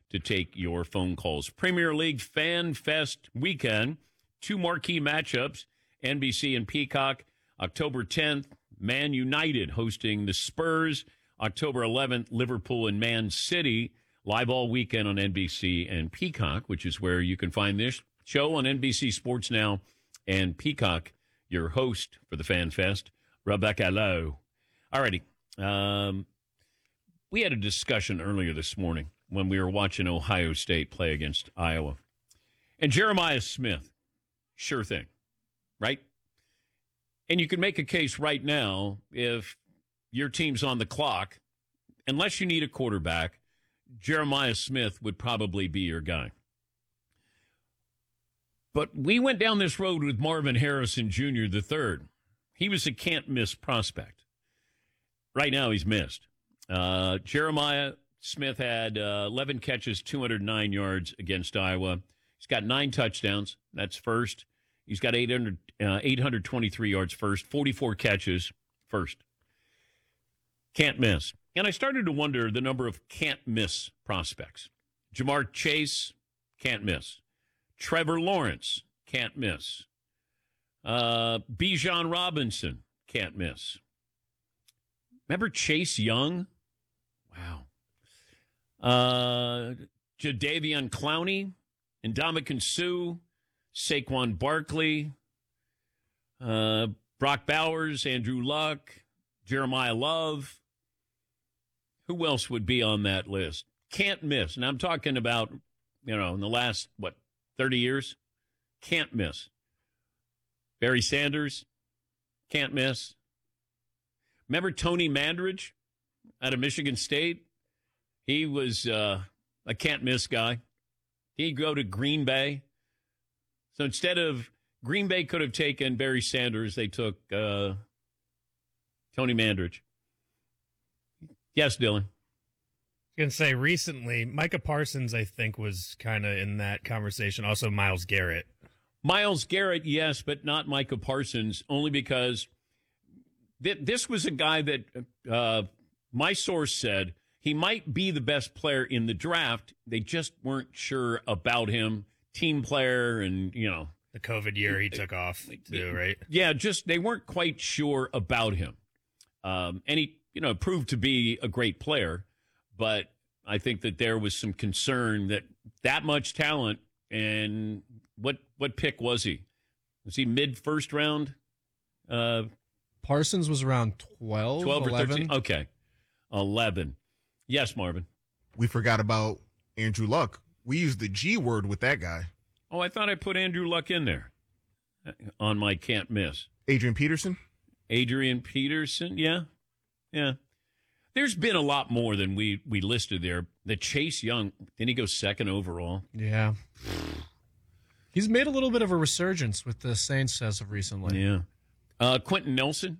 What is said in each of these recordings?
to take your phone calls. Premier League Fan Fest weekend, 2 marquee matchups, NBC and Peacock. October 10th, Man United hosting the Spurs. October 11th, Liverpool and Man City. Live all weekend on NBC and Peacock, which is where you can find this show on NBC Sports Now and Peacock. Your host for the Fan Fest, Rebecca Lowe. All righty. We had a discussion earlier this morning when we were watching Ohio State play against Iowa. And Jeremiah Smith, sure thing, right? And you can make a case right now if your team's on the clock, unless you need a quarterback, Jeremiah Smith would probably be your guy. But we went down this road with Marvin Harrison Jr. III. He was a can't-miss prospect. Right now he's missed. Jeremiah Smith had 11 catches, 209 yards against Iowa. He's got 9 touchdowns. That's first. He's got 823 yards first, 44 catches first. Can't miss. And I started to wonder the number of can't-miss prospects. Jamar Chase, can't miss. Trevor Lawrence, can't miss. Bijan Robinson, can't miss. Remember Chase Young? Wow. Jadeveon Clowney, Ndamukong Suh, Saquon Barkley, Brock Bowers, Andrew Luck, Jeremiah Love. Who else would be on that list? Can't miss. And I'm talking about, in the last, 30 years? Can't miss. Barry Sanders, can't miss. Remember Tony Mandridge out of Michigan State? He was a can't-miss guy. He'd go to Green Bay. So instead of Green Bay could have taken Barry Sanders, they took Tony Mandridge. Yes, Dylan. I was going to say, recently, Micah Parsons, I think, was kind of in that conversation. Also, Myles Garrett. Myles Garrett, yes, but not Micah Parsons, only because this was a guy that my source said he might be the best player in the draft. They just weren't sure about him. Team player and, The COVID year he took off, too, right? Yeah, just they weren't quite sure about him. And he, proved to be a great player. But I think that there was some concern that much talent, and what pick was he? Was he mid-first round? Parsons was around 12 or 11. 13? Okay, 11. Yes, Marvin. We forgot about Andrew Luck. We used the G word with that guy. Oh, I thought I put Andrew Luck in there on my can't miss. Adrian Peterson, yeah. There's been a lot more than we listed there. The Chase Young, didn't he go second overall? Yeah. He's made a little bit of a resurgence with the Saints as of recently. Yeah. Quentin Nelson.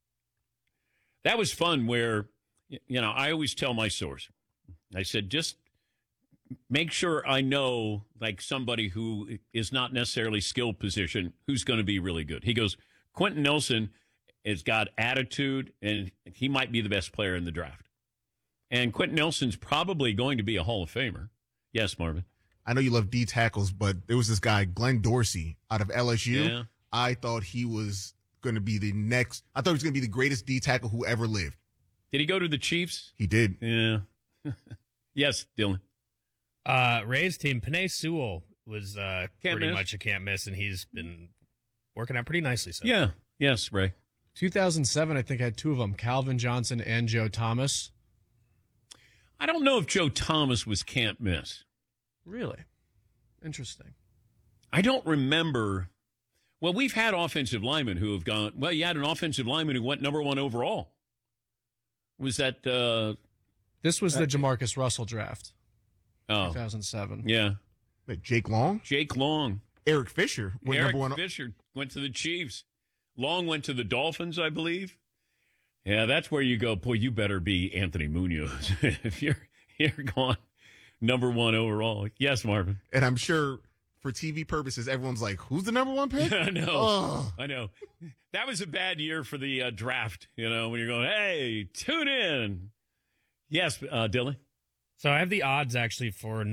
That was fun where, I always tell my source, I said, just make sure I know, somebody who is not necessarily skill position, who's going to be really good. He goes, Quentin Nelson has got attitude, and he might be the best player in the draft. And Quentin Nelson's probably going to be a Hall of Famer. Yes, Marvin. I know you love D tackles, but there was this guy, Glenn Dorsey, out of LSU. Yeah. I thought he was going to be the greatest D tackle who ever lived. Did he go to the Chiefs? He did. Yeah. Yes, Dylan. Ray's team, Penei Sewell was pretty much a can't miss, and he's been working out pretty nicely. So. Yeah. Yes, Ray. 2007, I think, had 2 of them, Calvin Johnson and Joe Thomas. I don't know if Joe Thomas was can't miss. Really? Interesting. I don't remember. Well, we've had offensive linemen who have gone. Well, you had an offensive lineman who went number 1 overall. Was that? This was the Jamarcus Russell draft. Oh, 2007. Yeah. Wait, Jake Long? Jake Long. Eric Fisher. Eric Fisher went to the Chiefs. Long went to the Dolphins, I believe. Yeah, that's where you go, boy, you better be Anthony Munoz if you're going number 1 overall. Yes, Marvin. And I'm sure for TV purposes, everyone's like, who's the number 1 pick? I know. Oh. I know. That was a bad year for the draft, when you're going, hey, tune in. Yes, Dylan. So I have the odds actually for